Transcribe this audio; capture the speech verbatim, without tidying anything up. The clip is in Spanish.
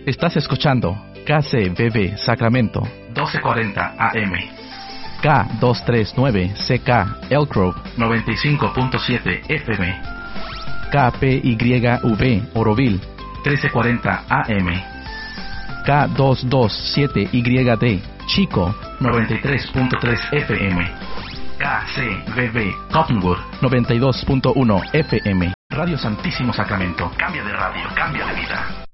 Estás escuchando K C B B Sacramento doce cuarenta A M, K doscientos treinta y nueve C K Elk Grove noventa y cinco punto siete F M, K P Y V Oroville trece cuarenta A M, K doscientos veintisiete Y D Chico noventa y tres punto tres F M, K C B B Cottonwood noventa y dos punto uno F M. Radio Santísimo Sacramento. Cambia de radio, cambia de vida.